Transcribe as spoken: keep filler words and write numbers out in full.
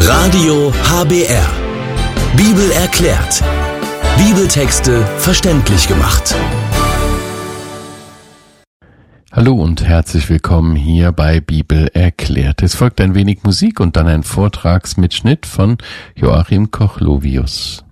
Radio H B R. Bibel erklärt. Bibeltexte verständlich gemacht. Hallo und herzlich willkommen hier bei Bibel erklärt. Es folgt ein wenig Musik und dann ein Vortragsmitschnitt von Joachim Koch-Lovius.